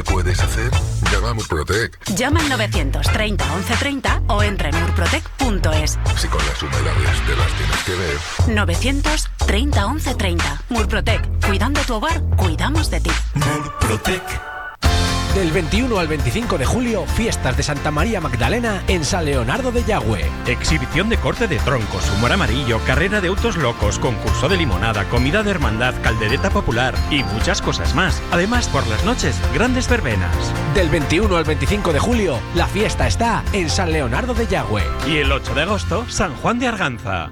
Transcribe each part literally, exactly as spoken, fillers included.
¿Qué puedes hacer? Llama a Murprotec. Llama al novecientos treinta once treinta o entra en murprotec punto es. Si con las humedades te las tienes que ver. novecientos treinta once treinta. Murprotec. Cuidando tu hogar, cuidamos de ti. Murprotec. Del veintiuno al veinticinco de julio, fiestas de Santa María Magdalena en San Leonardo de Yagüe. Exhibición de corte de troncos, humor amarillo, carrera de autos locos, concurso de limonada, comida de hermandad, caldereta popular y muchas cosas más. Además, por las noches, grandes verbenas. Del veintiuno al veinticinco de julio, la fiesta está en San Leonardo de Yagüe. Y el ocho de agosto, San Juan de Arganza.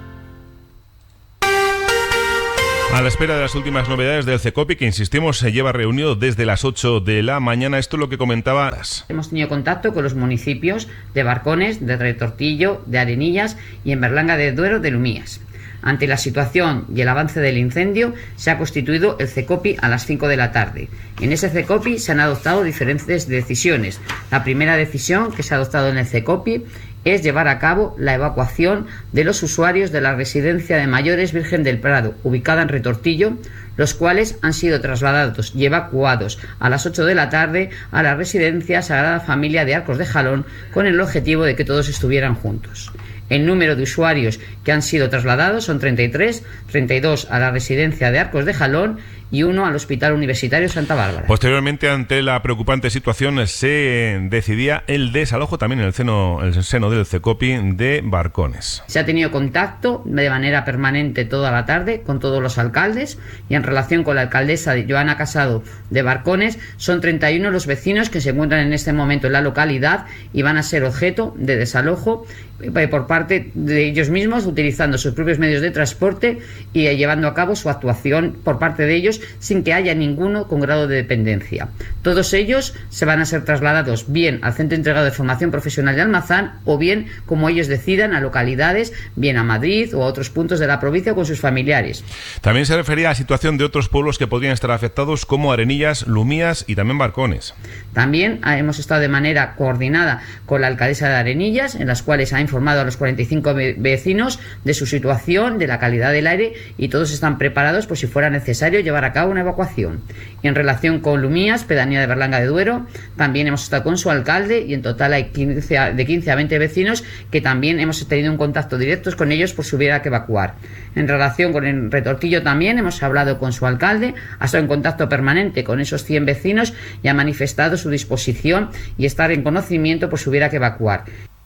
A la espera de las últimas novedades del CECOPI, que insistimos se lleva reunido desde las ocho de la mañana. Esto es lo que comentabas. Hemos tenido contacto con los municipios de Barcones, de Retortillo, de Arenillas y en Berlanga de Duero de Lumías. Ante la situación y el avance del incendio, se ha constituido el CECOPI a las cinco de la tarde. En ese CECOPI se han adoptado diferentes decisiones. La primera decisión que se ha adoptado en el CECOPI es llevar a cabo la evacuación de los usuarios de la residencia de mayores Virgen del Prado, ubicada en Retortillo, los cuales han sido trasladados y evacuados a las ocho de la tarde a la residencia Sagrada Familia de Arcos de Jalón, con el objetivo de que todos estuvieran juntos. El número de usuarios que han sido trasladados son treinta y tres, treinta y dos a la residencia de Arcos de Jalón y uno al Hospital Universitario Santa Bárbara. Posteriormente, ante la preocupante situación, se decidía el desalojo también en el seno, el seno del CECOPI de Barcones. Se ha tenido contacto de manera permanente toda la tarde con todos los alcaldes y en relación con la alcaldesa Joana Casado de Barcones, son treinta y uno los vecinos que se encuentran en este momento en la localidad y van a ser objeto de desalojo por parte de ellos mismos, utilizando sus propios medios de transporte y llevando a cabo su actuación por parte de ellos sin que haya ninguno con grado de dependencia. Todos ellos se van a ser trasladados bien al Centro Integrado de Formación Profesional de Almazán o bien, como ellos decidan, a localidades, bien a Madrid o a otros puntos de la provincia con sus familiares. También se refería a la situación de otros pueblos que podrían estar afectados, como Arenillas, Lumías y también Barcones. También hemos estado de manera coordinada con la alcaldesa de Arenillas, en las cuales ha informado a los cuarenta y cinco vecinos de su situación, de la calidad del aire, y todos están preparados por si fuera necesario llevar a cabo una evacuación. Y en relación con Lumías, pedanía de Berlanga de Duero, también hemos estado con su alcalde y en total hay quince, de quince a veinte vecinos que también hemos tenido un contacto directo con ellos por si hubiera que evacuar. En relación con el Retortillo también hemos hablado con su alcalde, ha estado en contacto permanente con esos cien vecinos y ha manifestado su disposición y estar en conocimiento por si hubiera que evacuar.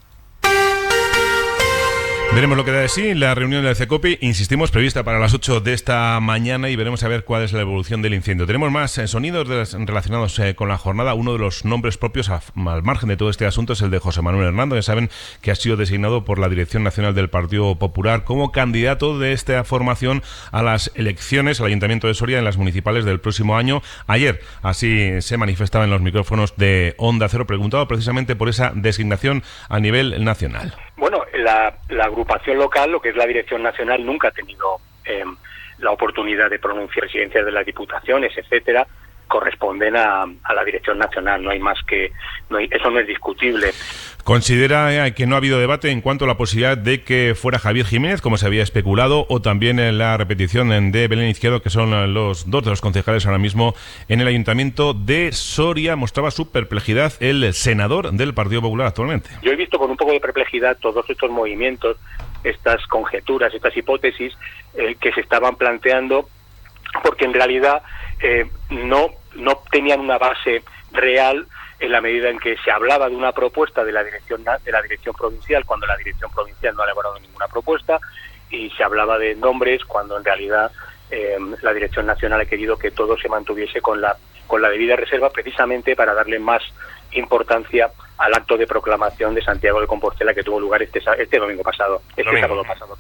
Veremos lo que da de sí la reunión del CECOPI, insistimos, prevista para las ocho de esta mañana, y veremos a ver cuál es la evolución del incendio. Tenemos más eh, sonidos de, relacionados eh, con la jornada. Uno de los nombres propios a, al margen de todo este asunto es el de José Manuel Hernando. Ya saben que ha sido designado por la Dirección Nacional del Partido Popular como candidato de esta formación a las elecciones al Ayuntamiento de Soria en las municipales del próximo año. Ayer así se manifestaba en los micrófonos de Onda Cero, preguntado precisamente por esa designación a nivel nacional. Bueno, la, la agrupación local, lo que es la Dirección Nacional, nunca ha tenido eh, la oportunidad de pronunciar presidencias de las diputaciones, etcétera, corresponden a, a la Dirección Nacional. No hay más que... No hay, eso no es discutible. ¿Considera eh, que no ha habido debate en cuanto a la posibilidad de que fuera Javier Jiménez, como se había especulado, o también en la repetición de Belén Izquierdo, que son los dos de los concejales ahora mismo en el Ayuntamiento de Soria? Mostraba su perplejidad el senador del Partido Popular actualmente. Yo he visto con un poco de perplejidad todos estos movimientos, estas conjeturas, estas hipótesis eh, que se estaban planteando, porque en realidad eh, no, no tenían una base real, en la medida en que se hablaba de una propuesta de la dirección de la dirección provincial cuando la dirección provincial no ha elaborado ninguna propuesta, y se hablaba de nombres cuando en realidad eh, la dirección nacional ha querido que todo se mantuviese con la con la debida reserva, precisamente para darle más importancia al acto de proclamación de Santiago de Compostela que tuvo lugar este este domingo pasado, este domingo. sábado pasado.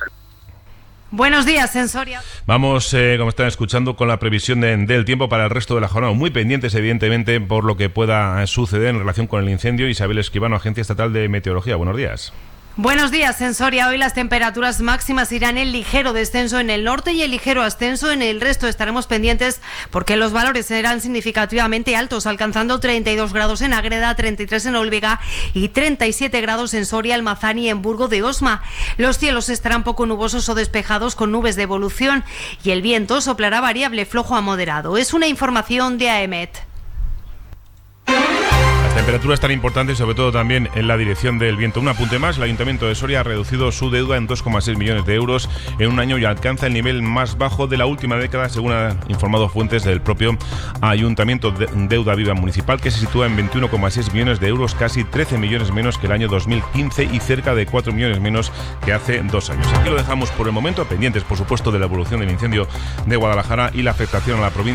Buenos días, en Soria. Vamos, eh, como están escuchando, con la previsión de, del tiempo para el resto de la jornada. Muy pendientes, evidentemente, por lo que pueda suceder en relación con el incendio. Isabel Escribano, Agencia Estatal de Meteorología. Buenos días. Buenos días, en Soria. Hoy las temperaturas máximas irán en ligero descenso en el norte y en ligero ascenso en el resto. Estaremos pendientes porque los valores serán significativamente altos, alcanzando treinta y dos grados en Ágreda, treinta y tres en Olvega y treinta y siete grados en Soria, Almazán y en Burgo de Osma. Los cielos estarán poco nubosos o despejados con nubes de evolución y el viento soplará variable flojo a moderado. Es una información de AEMET. Temperaturas tan importantes, sobre todo también en la dirección del viento. Un apunte más, el Ayuntamiento de Soria ha reducido su deuda en dos coma seis millones de euros en un año y alcanza el nivel más bajo de la última década, según han informado fuentes del propio Ayuntamiento. De deuda viva municipal que se sitúa en veintiuno coma seis millones de euros, casi trece millones menos que el año dos mil quince y cerca de cuatro millones menos que hace dos años. Aquí lo dejamos por el momento, pendientes por supuesto de la evolución del incendio de Guadalajara y la afectación a la provincia.